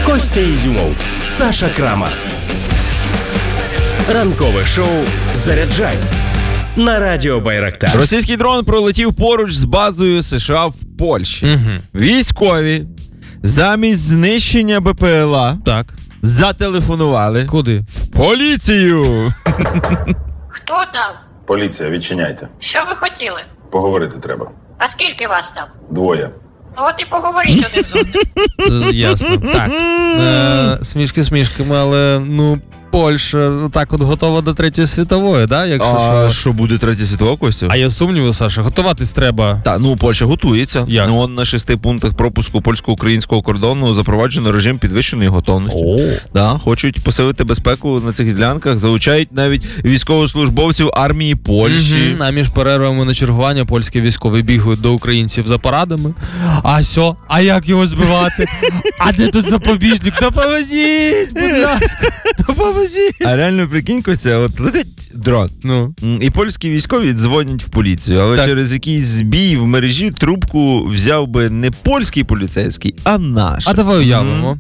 Костя Ізюмов, Саша Крамар. Ранкове шоу «Заряджай» на Радіо Байрактар. Російський дрон пролетів поруч з базою США в Польщі. Військові замість знищення БПЛА зателефонували. Куди? В поліцію! Хто там? Поліція, відчиняйте. Що ви хотіли? Поговорити треба. А скільки вас там? 2. Ну от і поговоріть один з одним. Ясно. Так. Смішки смішками, але, Польща так от готова до Третьої світової, да? А що буде Третя світова, Костя? А є сумніви, Саша? Готуватись треба. Так, Польща готується. Як? На 6 пунктах пропуску польсько-українського кордону запроваджено режим підвищеної готовності. Хочуть посилити безпеку на цих ділянках, залучають навіть військовослужбовців армії Польщі. А між перервами на чергування польські військові бігають до українців за порадами. А як його збивати? А де тут запобіжник? Допоможіть, будь ласка, допоможіть. А реально, прикинь, Костя, от летить дрон. І польські військові дзвонять в поліцію, але через якийсь збій в мережі трубку взяв би не польський поліцейський, а наш. А давай уявимо.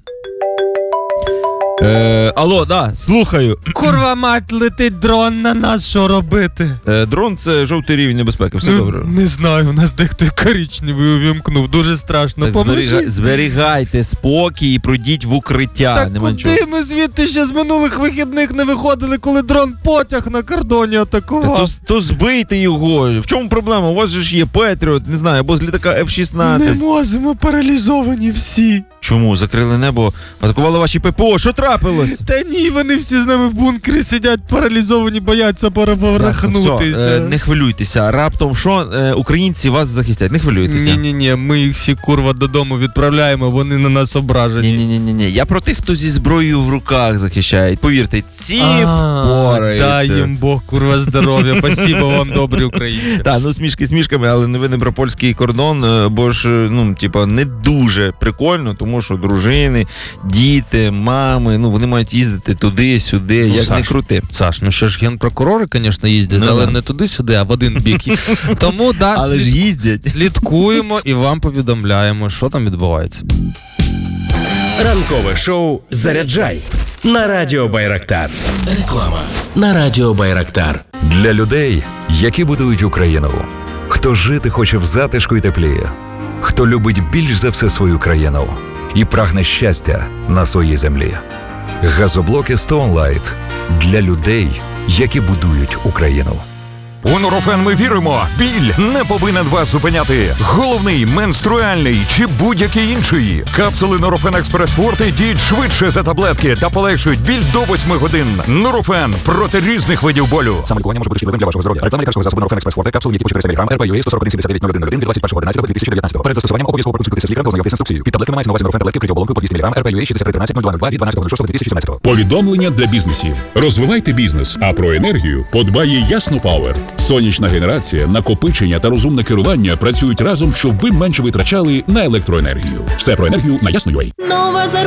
Алло, слухаю. Курва мать, летить дрон на нас, що робити? Дрон – це жовтий рівень небезпеки, все добре. Не знаю, у нас дехто коричневий увімкнув, дуже страшно. Так, зберігайте спокій і пройдіть в укриття. Так куди ми звідти ще з минулих вихідних не виходили, коли дрон потяг на кордоні атакував? То збийте його. В чому проблема? У вас же ж є Петріот, не знаю, або з літака F-16. Не можемо, паралізовані всі. Чому? Закрили небо, атакували ваші ППО. Що трапилось? Та ні, вони всі з нами в бункері сидять паралізовані, бояться порахнутися. Не хвилюйтеся. Раптом що? Українці вас захистять. Не хвилюйтеся. Ні, ми їх всі, додому відправляємо, вони на нас ображені. Ні. Я про тих, хто зі зброєю в руках захищає. Повірте, ці впораються. Дай їм Бог, здоров'я. Спасибо вам, добрі українці. Так, смішки смішками, але новини про польський кордон, бо ж, не дуже прикольно, тому що дружини, діти, мами, вони мають їздити туди-сюди, як не крути. Саш, що ж генпрокурори, звісно, їздять, але не туди-сюди, а в один бік. Тому, але ж їздять. Слідкуємо і вам повідомляємо, що там відбувається. Ранкове шоу «Заряджай» на Радіо Байрактар. Реклама на Радіо Байрактар. Для людей, які будують Україну. Хто жити хоче в затишку й теплі. Хто любить більш за все свою країну і прагне щастя на своїй землі. Газоблоки Stone Light для людей, які будують Україну. У Нурофен ми віримо, біль не повинен вас зупиняти. Головний, менструальний чи будь-який інший. Капсули Нурофен Експрес Форте діють швидше за таблетки та полегшують біль до 8 годин. Нурофен проти різних видів болю. Саме лікування може бути шкідливим для вашого здоров'я. Реклама лікарського засобу Нурофен Експрес Форте, капсули, які по 400 мг, РПЮ 141-79-01 від 21.11.2019. Перед застосуванням обов'язково проконсультуйтеся з лікарем та ознайомтесь з інструкцією. Під таблетками мається на увазі Нурофен таблетки при оболонку по 200 мг, РПЮ 6313-0202 від 12.06.2017. Повідомлення для бізнесів. Розвивайте бізнес, а про енергію подбає Ясно Пауер. Сонячна генерація, накопичення та розумне керування працюють разом, щоб ви менше витрачали на електроенергію. Все про енергію на Ясно.ua. Нова зарплата.